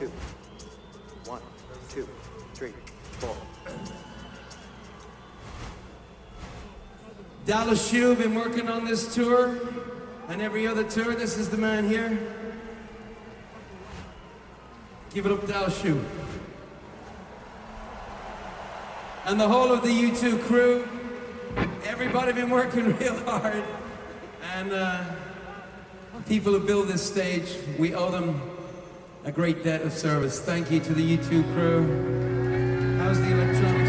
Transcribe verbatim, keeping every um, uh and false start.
two. One, two, three, four. Dallas Shue, been working on this tour and every other tour. This is the man here. Give it up, Dallas Shue. And the whole of the U two crew. Everybody been working real hard. And uh, people who build this stage, we owe them a great debt of service. Thank you to the U two crew. How's the electronic?